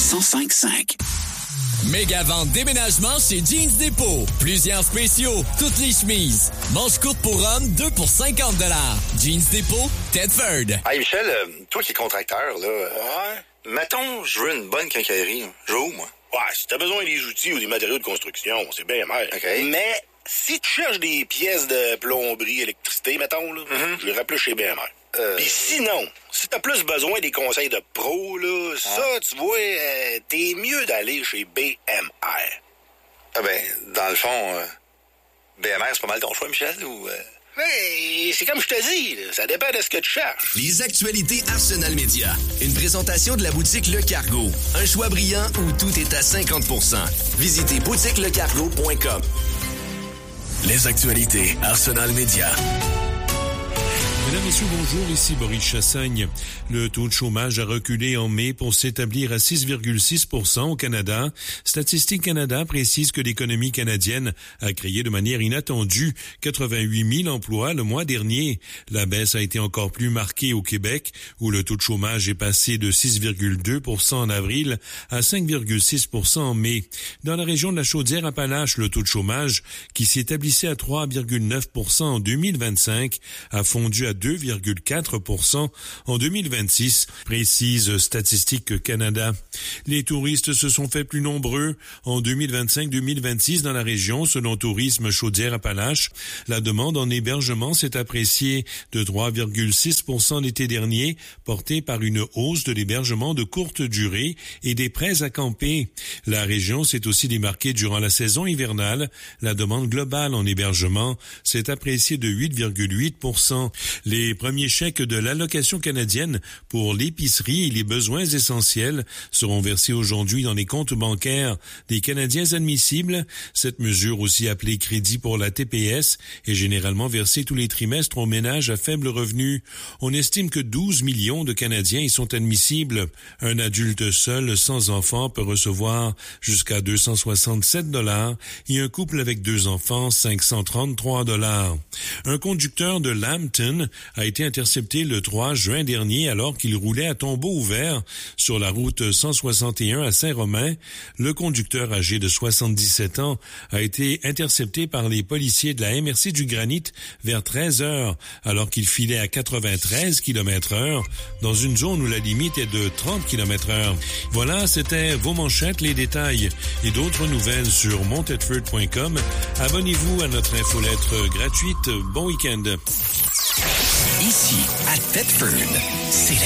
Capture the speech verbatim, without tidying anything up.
cent cinq cinq. Méga vente déménagement chez Jeans Depot. Plusieurs spéciaux, toutes les chemises. Manches courtes pour hommes, deux pour cinquante dollars. Jeans Depot, Tedford. Hey Michel, euh, toi qui es contracteur, là, euh, ouais. Mettons, je veux une bonne quincaillerie. Je veux où, moi? Ouais, si t'as besoin des outils ou des matériaux de construction, c'est bien mal. OK. Mais si tu cherches des pièces de plomberie, électricité, mettons, là, mm-hmm. je les plus chez B M R. Euh... Puis sinon, si t'as plus besoin des conseils de pro, là, ah. ça, tu vois, euh, t'es mieux d'aller chez B M R. Ah ben, dans le fond, euh, B M R, c'est pas mal ton choix, Michel, ou... Euh... Hey, c'est comme je te dis, là, ça dépend de ce que tu cherches. Les actualités Arsenal Média. Une présentation de la boutique Le Cargo. Un choix brillant où tout est à cinquante pour cent. Visitez boutique le cargo point com. Les actualités Arsenal Média. Mesdames, Messieurs, bonjour, ici Boris Chassagne. Le taux de chômage a reculé en mai pour s'établir à six virgule six pour cent au Canada. Statistique Canada précise que l'économie canadienne a créé de manière inattendue quatre-vingt-huit mille emplois le mois dernier. La baisse a été encore plus marquée au Québec, où le taux de chômage est passé de six virgule deux pour cent en avril à cinq virgule six pour cent en mai. Dans la région de la Chaudière-Appalaches, le taux de chômage, qui s'établissait à trois virgule neuf pour cent en deux mille vingt-cinq, a fondu à deux virgule quatre pour cent en deux mille vingt-six, précise Statistique Canada. Les touristes se sont fait plus nombreux en deux mille vingt-cinq deux mille vingt-six dans la région, selon Tourisme Chaudière-Appalaches. La demande en hébergement s'est appréciée de trois virgule six pour cent l'été dernier, portée par une hausse de l'hébergement de courte durée et des prêts à camper. La région s'est aussi démarquée durant la saison hivernale. La demande globale en hébergement s'est appréciée de huit virgule huit pour cent. Les premiers chèques de l'allocation canadienne pour l'épicerie et les besoins essentiels seront versés aujourd'hui dans les comptes bancaires des Canadiens admissibles. Cette mesure, aussi appelée crédit pour la T P S, est généralement versée tous les trimestres aux ménages à faible revenu. On estime que douze millions de Canadiens y sont admissibles. Un adulte seul sans enfant peut recevoir jusqu'à deux cent soixante-sept dollars et un couple avec deux enfants cinq cent trente-trois dollars. Un conducteur de Lambton a été intercepté le trois juin dernier alors qu'il roulait à tombeau ouvert sur la route cent soixante et un à Saint-Romain. Le conducteur âgé de soixante-dix-sept ans a été intercepté par les policiers de la M R C du Granit vers treize heures alors qu'il filait à quatre-vingt-treize kilomètres heure dans une zone où la limite est de trente kilomètres heure. Voilà, c'était vos manchettes, les détails et d'autres nouvelles sur montedford point com. Abonnez-vous à notre infolettre gratuite. Bon week-end. Ici, à Tedford, c'est